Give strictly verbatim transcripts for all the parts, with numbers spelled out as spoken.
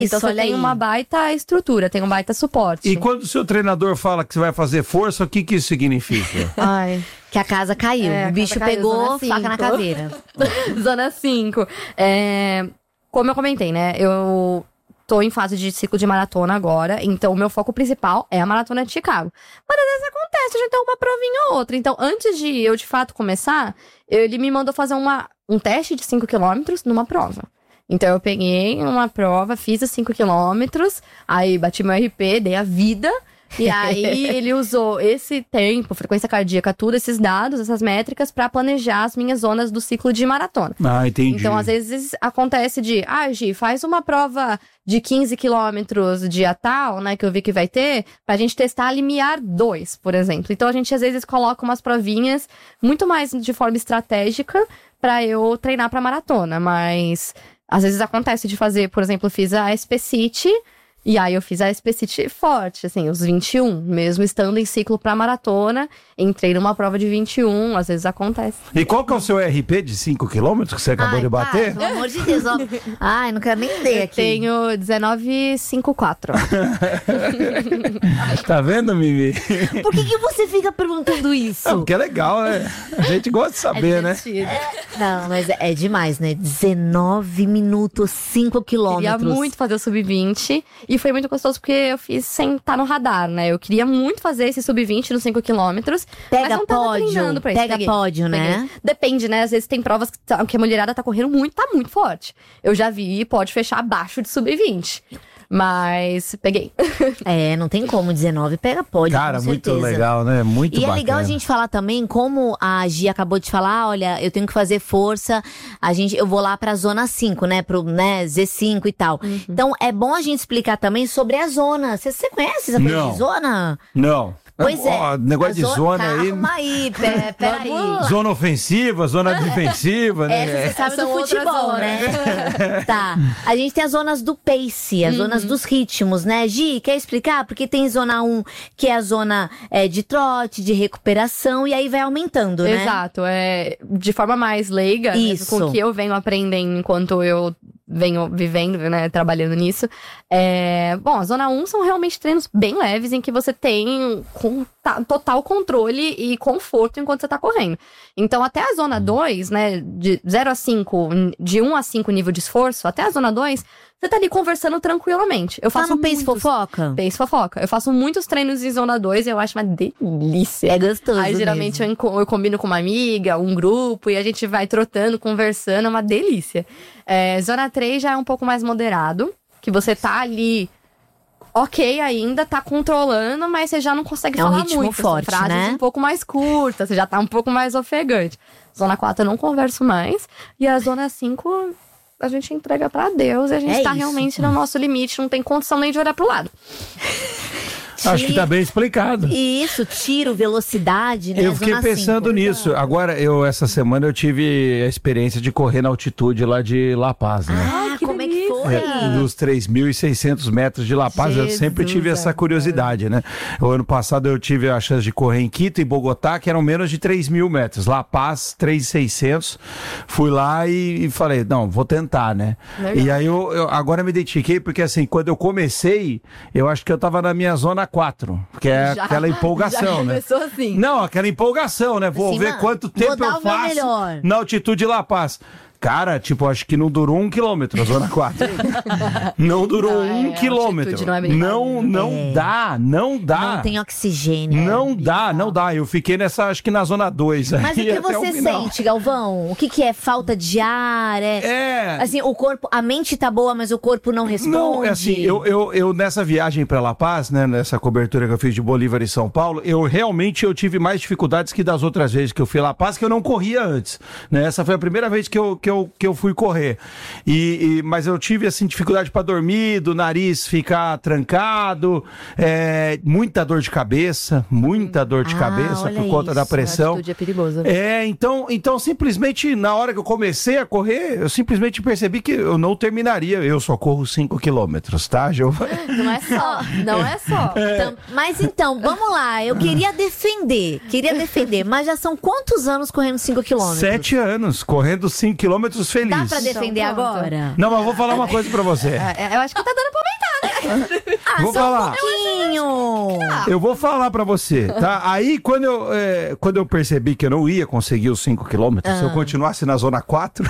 Então Isso, você olha tem aí. uma baita estrutura, tem um baita suporte. E quando o seu treinador fala que você vai fazer força, o que que isso significa? Ai, Que a casa caiu. É, a o bicho casa caiu, pegou, zona faca na cinco. caveira. Zona cinco. É, como eu comentei, né? Eu tô em fase de ciclo de maratona agora. Então, o meu foco principal é a maratona de Chicago. Mas às vezes acontece, a gente tem uma provinha ou outra. Então, antes de eu, de fato, começar, ele me mandou fazer uma, um teste de cinco quilômetros numa prova. Então, eu peguei uma prova, fiz os cinco quilômetros, aí bati meu R P, dei a vida. E aí, ele usou esse tempo, frequência cardíaca, tudo, esses dados, essas métricas, pra planejar as minhas zonas do ciclo de maratona. Ah, entendi. Então, às vezes, acontece de, ah, Gi, faz uma prova de quinze quilômetros dia tal, né, que eu vi que vai ter, pra gente testar a limiar dois, por exemplo. Então, a gente, às vezes, coloca umas provinhas muito mais de forma estratégica pra eu treinar pra maratona. Mas, às vezes, acontece de fazer, por exemplo, eu fiz a S P City. E aí eu fiz a S P City forte, assim, os vinte e um, mesmo estando em ciclo pra maratona, entrei numa prova de vinte e um, às vezes acontece. E qual que é o seu R P de cinco quilômetros que você acabou Ai, de bater? Para, pelo amor de Deus. Ó. Ai, não quero nem ler aqui. Tenho dezenove vírgula cinquenta e quatro. Tá vendo, Mimi? Por que, que você fica perguntando isso? É, porque é legal, né? A gente gosta de saber, né? Não, mas é, é demais, né? dezenove minutos, cinco quilômetros. Queria muito fazer o sub vinte. E foi muito gostoso porque eu fiz sem estar no radar, né? Eu queria muito fazer esse sub vinte nos cinco quilômetros. Pega mas não tava pódio, treinando pra isso. pega Peguei, pódio, né? peguei. Depende, né? Às vezes tem provas que, tá- que a mulherada tá correndo muito, tá muito forte. Eu já vi, pode fechar abaixo de sub vinte. Mas peguei. É, não tem como, dezenove pega pódio, Cara, com muito certeza. legal, né? Muito E bacana. é legal a gente falar também, como a Gi acabou de falar, olha, eu tenho que fazer força, a gente, eu vou lá pra zona cinco, né, pro né, Z cinco e tal. Uhum. Então, é bom a gente explicar também sobre a zona. Você, você conhece essa coisa Não. de zona? Não. Pois é. Ó, negócio A de zona aí. Calma aí, pé, peraí. Zona ofensiva, zona defensiva, né? Essa você sabe São do outras futebol, zonas. né? Tá. A gente tem as zonas do pace, as zonas dos ritmos, né? Gi, quer explicar? Porque tem zona um, que é a zona é, de trote, de recuperação, e aí vai aumentando, né? Exato, é de forma mais leiga, né, Isso. com o que eu venho aprendendo enquanto eu venho vivendo, né, trabalhando nisso. É, bom, a zona um são realmente treinos bem leves, em que você tem com, tá, total controle e conforto enquanto você tá correndo. Então, até a zona dois, né, de zero a cinco, de um a cinco nível de esforço, até a zona dois, você tá ali conversando tranquilamente. Eu Tá faço no pace muitos- fofoca? Pace fofoca. Eu faço muitos treinos em zona dois e eu acho uma delícia. É gostoso Aí, geralmente, mesmo. eu, enco- eu combino com uma amiga, um grupo, e a gente vai trotando, conversando, é uma delícia. É, zona três já é um pouco mais moderado, que você tá ali ok ainda, tá controlando, mas você já não consegue É um falar ritmo muito. forte, são frases né? um pouco mais curtas, você já tá um pouco mais ofegante. Zona quatro eu não converso mais, e a zona cinco a gente entrega pra Deus, e a gente É tá isso. realmente no nosso limite, não tem condição nem de olhar pro lado. Acho que tá bem explicado. Isso, tiro, velocidade, né? Eu fiquei Zona pensando cinco. nisso. Agora, eu essa semana eu tive a experiência de correr na altitude lá de La Paz, né? Ah, que como é que delícia. foi? É, dos três mil e seiscentos metros de La Paz, eu Jesus, sempre tive essa curiosidade, né? O ano passado eu tive a chance de correr em Quito e Bogotá, que eram menos de três mil metros. La Paz, três mil e seiscentos. Fui lá e, e falei, não, vou tentar, né? Legal. E aí eu, eu agora me identifiquei, porque assim, quando eu comecei, eu acho que eu tava na minha zona quatro, que é Já- aquela empolgação, já né? começou assim. Não, aquela empolgação, né? Vou Assim, ver mano, quanto vou tempo dar eu o meu faço melhor. na altitude de La Paz. Cara, tipo, acho que não durou um quilômetro a zona quatro. Não durou Não, é, um a quilômetro. altitude não é brincadeira. Não, não É. dá, não dá. Não tem oxigênio. Não dá, não dá. Eu fiquei nessa, acho que na zona dois. Mas o aí que até você final. sente, Galvão? O que, que é falta de ar? É, É. assim, o corpo, a mente tá boa, mas o corpo não responde. Não, é assim, eu, eu, eu nessa viagem para La Paz, né, nessa cobertura que eu fiz de Bolívar e São Paulo, eu realmente eu tive mais dificuldades que das outras vezes que eu fui a La Paz, que eu não corria antes, né? Essa foi a primeira vez que eu, que eu, que eu fui correr. E, e- mas eu tive, assim, dificuldade para dormir, do nariz ficar trancado, é, muita dor de cabeça, muita dor de Ah, cabeça olha por conta da isso, pressão. A atitude é perigosa. É, então, então simplesmente na hora que eu comecei a correr, eu simplesmente percebi que eu não terminaria. Eu só corro cinco quilômetros, tá, Giovana? Não é só, não é só. Então, mas então, vamos lá. Eu queria defender, queria defender, mas já são quantos anos correndo cinco quilômetros? Sete anos, correndo cinco quilômetros. quilômetros feliz. Dá pra defender Então, pronto. agora? Não, mas eu vou falar uma coisa pra você. É, eu acho que tá dando pra aumentar, né? Ah, Vou só falar. um pouquinho. Eu vou falar pra você, tá? Aí, quando eu, é, quando eu percebi que eu não ia conseguir os cinco quilômetros, se eu continuasse na zona quatro,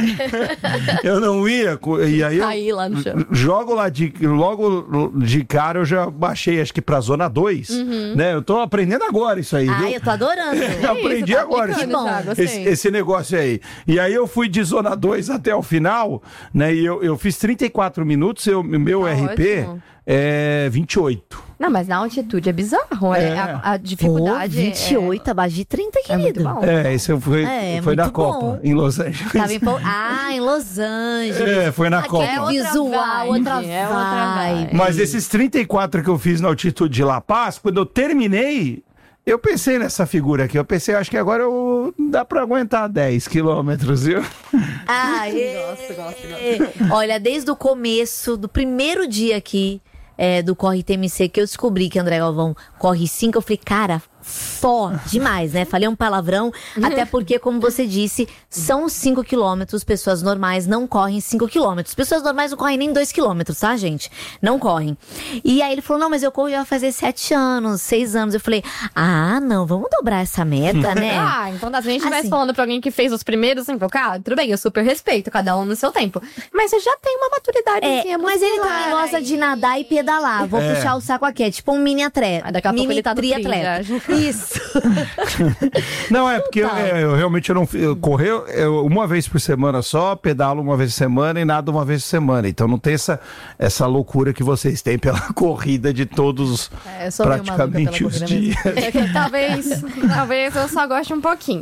eu não ia. co- E aí eu Cair lá no chão. jogo lá de. Logo de cara eu já baixei, acho que pra zona dois, né? Eu tô aprendendo agora isso aí, Ai, viu? eu tô adorando. Eu aprendi tá agora aplicando esse, bom. já, gostei. esse, esse negócio aí. E aí eu fui de zona dois até o final, né? E eu, eu fiz trinta e quatro minutos, eu, meu Tá R P ótimo. é vinte e oito. Não, mas na altitude é bizarro. É. É. A, a Pô, dificuldade. vinte e oito, abaixo de trinta, É, é muito querido. bom. É, esse foi, É, foi na muito Copa, bom. em Los Angeles. Tava em... Pol- Ah, em Los Angeles. É, foi na Aquele Copa. É outra visual, vibe, outra é outra vibe. vibe. Mas esses trinta e quatro que eu fiz na altitude de La Paz, quando eu terminei, eu pensei nessa figura aqui. Eu pensei, acho que agora eu, dá pra aguentar dez quilômetros, viu? Aê! Gosto, gosto, Olha, desde o começo, do primeiro dia aqui é, do Corre T M C, que eu descobri que André Galvão corre cinco, eu falei, cara, fó, demais, né? Falei um palavrão, até porque, como você disse, são cinco quilômetros, pessoas normais não correm cinco quilômetros. Pessoas normais não correm nem dois quilômetros, tá, gente? Não correm. E aí ele falou, não, mas eu corro já vai fazer sete anos, seis anos. Eu falei, ah, não, vamos dobrar essa meta, né? Ah, então se a gente estivesse Assim. falando pra alguém que fez os primeiros cinco K, tudo bem, eu super respeito, cada um no seu tempo. Mas você já tem uma maturidade. É, mas ele também gosta de nadar e pedalar. Vou É. puxar o saco aqui. É tipo um mini atleta. Ah, daqui a pouco mini ele tá no tri, triatleta. já. Isso. Não, é porque eu, é, eu realmente eu não eu correr eu, uma vez por semana só, pedalo uma vez por semana e nado uma vez por semana. Então não tem essa, essa loucura que vocês têm pela corrida de todos É, eu sou meio maluca praticamente pela os corrida mesmo. dias. É que talvez, talvez eu só goste um pouquinho.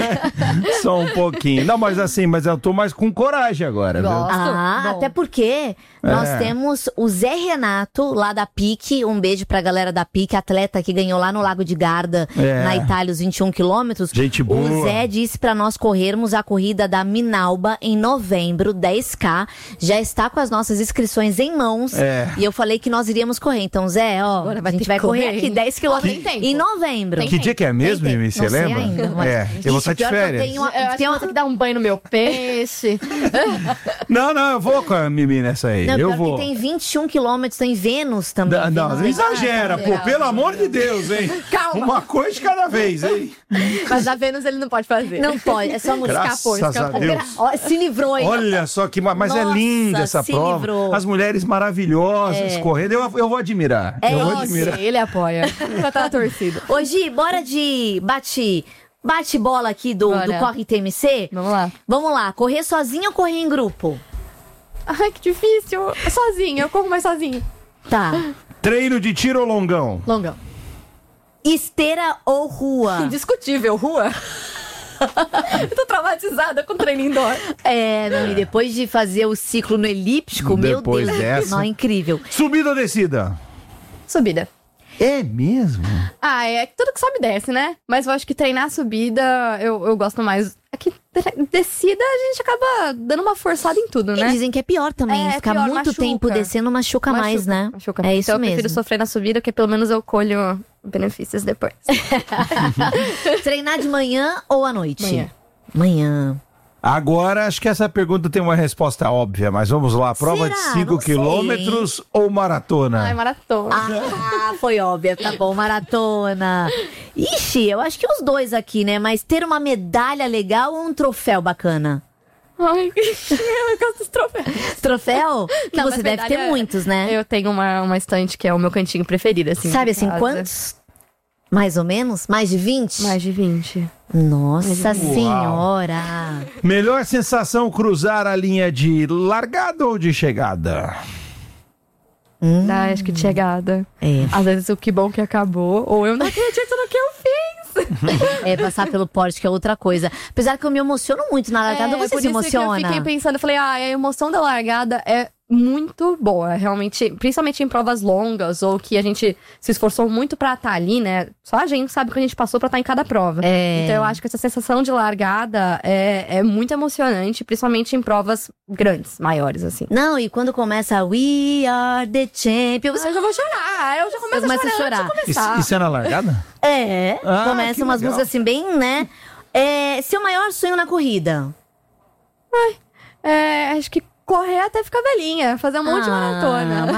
Só um pouquinho. Não, mas assim, mas eu tô mais com coragem agora, viu? Gosto. Ah, Bom. até porque nós É. temos o Zé Renato, lá da PIC. Um beijo pra galera da PIC, atleta que ganhou lá no Lago de Garda, É. na Itália, os vinte e um quilômetros. Gente boa. O Zé disse pra nós corrermos a corrida da Minalba em novembro, dez K. Já está com as nossas inscrições em mãos. É. E eu falei que nós iríamos correr. Então, Zé, ó, Agora a vai ter gente que vai correr correr, aqui hein? dez quilômetros Tem tempo. em novembro. Tem Que dia que é mesmo, Tem, tem. Mimi? Você Não sei lembra? ainda, mas- É, eu vou estar de Pior que eu férias. tenho uma- Eu acho que tem eu uma- vou ter que dar um banho no meu peixe. Não, não, eu vou com a Mimi nessa aí. Não, eu pior vou. que tem vinte e um quilômetros, tem Vênus também. Não, não, Vênus tem- exagera, pô, pelo amor de Deus, hein? Calma. Uma coisa de cada vez, hein? Mas a Vênus ele não pode fazer. Não pode, é só mulher. Graças escapou, a escapou. Deus. Ó, se livrou, hein? Olha só que. ma- Mas é Nossa, linda essa se prova. livrou. As mulheres maravilhosas É. correndo. Eu, eu vou admirar. É eu vou isso. admirar. Ele apoia. Já tá na torcida. Ô, Gi, bora de bate, bate bola aqui do, Bora. do Corre T M C? Vamos lá. Vamos lá, correr sozinho ou correr em grupo? Ai, que difícil. Sozinha, eu corro mais sozinha. Tá. Treino de tiro ou longão? Longão. Esteira ou rua? Indiscutível, rua. Eu tô traumatizada com treino indoor. É, não, e depois de fazer o ciclo no elíptico, Depois meu Deus. dessa. Não, incrível. Subida ou descida? Subida. É mesmo? Ah, é que tudo que sobe desce, né? Mas eu acho que treinar subida eu, eu gosto mais. É que tre- descida a gente acaba dando uma forçada em tudo, E né? dizem que é pior também. É, Ficar pior, muito machuca. tempo descendo machuca, mais, Machuca, né? machuca. É isso então eu prefiro mesmo. sofrer na subida, que pelo menos eu colho benefícios depois. Treinar de manhã ou à noite? Manhã. Manhã. Agora, acho que essa pergunta tem uma resposta óbvia, mas vamos lá. Prova Será? de cinco Não sei, quilômetros ou maratona? Ai, maratona. Ah, foi óbvio, tá bom, maratona. Ixi, eu acho que os dois aqui, né? Mas ter uma medalha legal ou um troféu bacana? Ai, eu gosto dos troféus. Troféu? Que Não, você mas deve medalha- ter muitos, né? Eu tenho uma, uma estante que é o meu cantinho preferido, assim. Sabe de assim, casa. quantos? Mais ou menos? Mais de vinte? Mais de vinte. Nossa Uau. senhora! Melhor sensação cruzar a linha de largada ou de chegada? Hum, Ah, acho que de chegada. é. Às vezes o que bom que acabou, ou eu não acredito no que eu fiz. É, passar pelo porte, que é outra coisa. Apesar que eu me emociono muito na largada, É, você por se isso que eu emociona? fiquei pensando, eu falei, ah, a emoção da largada é muito boa, realmente, principalmente em provas longas, ou que a gente se esforçou muito pra estar ali, né? Só a gente sabe o que a gente passou pra estar em cada prova. É. Então eu acho que essa sensação de largada é, é muito emocionante, principalmente em provas grandes, maiores, assim. Não, e quando começa We Are the Champions. Eu já vou chorar, eu já começo Eu começo a a chorar. chorar. antes de Isso, começar. isso é na largada? É, Ah, começa que umas legal. músicas assim, bem, né? É, seu maior sonho na corrida? É, acho que correr até ficar velhinha, fazer um monte de Ah, maratona.